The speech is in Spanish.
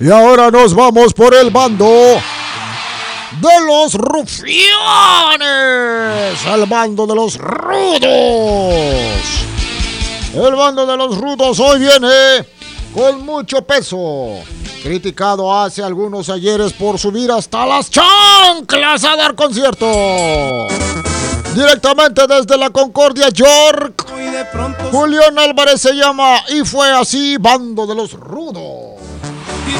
Y ahora nos vamos por el bando de los rufianes, el bando de los rudos. El bando de los rudos hoy viene con mucho peso. Criticado hace algunos ayeres por subir hasta las chanclas a dar concierto. Directamente desde la Concordia, York, Julián Álvarez se llama y fue así, bando de los rudos.